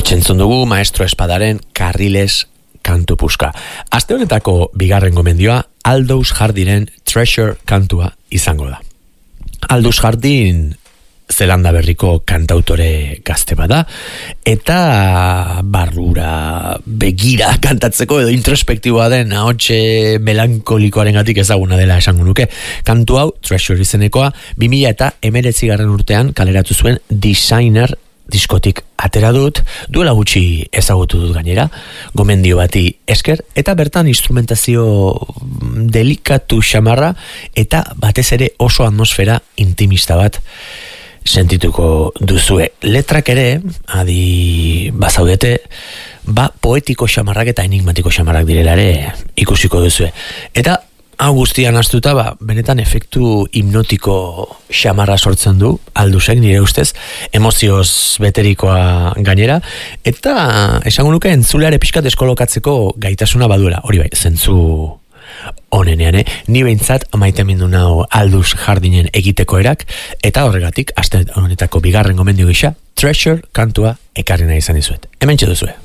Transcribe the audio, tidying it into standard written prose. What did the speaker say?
Hortzentzun dugu Maestro Espadaren Carriles kantu puska. Aste honetako bigarren gomendioa Aldous Hardyren Treasure kantua izango da. Aldous Hardyn Zelanda berriko kantautore gazte bada, eta barrura begira kantatzeko edo introspektiboa den ahotxe melankolikoaren gatik ezaguna dela esango nuke. Kantu hau, Treasure izenekoa, 2019 urtean kaleratu zuen Designer diskotik atera dut, duela gutxi ezagutu dut gainera, gomendio bati esker, eta bertan instrumentazio delikatu xamarra, eta batez ere oso atmosfera intimista bat sentituko duzue. Letrak ere, adi bazaudete, poetiko xamarrak eta enigmatiko xamarrak direla ere ikusiko duzue. Eta hau guztian astuta, benetan efektu hipnotiko xamarra sortzen du, Aldusek nire ustez, emozioz beterikoa gainera, eta esango nuke entzuleare pixkat eskolokatzeko gaitasuna baduela, hori bai, zentzu onenean, ni behintzat maite mindu nau Aldous Hardynen egiteko erak, eta horregatik, aste honetako bigarren gomendio gisa, Treasure kantua ekarri nahi izan dizuet. Hementxe duzue.